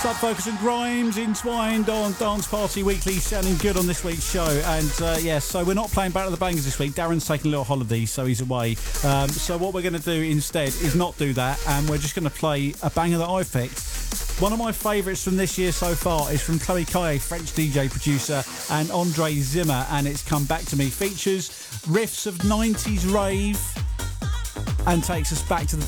Focus and Grimes entwined on Dance Party Weekly, sounding good on this week's show. And so we're not playing Battle of the Bangers this week. Darren's taking a little holiday, so he's away. So what we're going to do instead is not do that, and we're just going to play a banger that I picked. One of my favourites from this year so far is from Chloe Kaye, French DJ producer, and Andre Zimmer, and it's Come Back to Me. Features riffs of 90s rave and takes us back to the